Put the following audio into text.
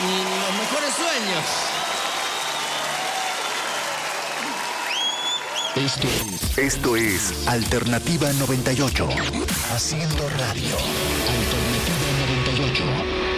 y los mejores sueños. Esto es Alternativa 98. Haciendo radio. Alternativa 98.